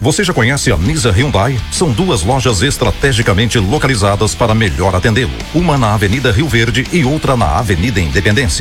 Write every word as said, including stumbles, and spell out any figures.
Você já conhece a Nisa Hyundai? São duas lojas estrategicamente localizadas para melhor atendê-lo. Uma na Avenida Rio Verde e outra na Avenida Independência.